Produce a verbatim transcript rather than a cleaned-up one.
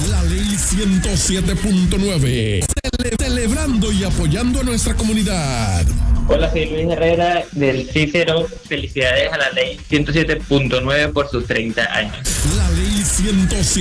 La ley ciento siete punto nueve. Cele- celebrando y apoyando a nuestra comunidad. Hola, soy Luis Herrera del Cícero. Felicidades a la ley ciento siete punto nueve por sus treinta años. La ley ciento siete.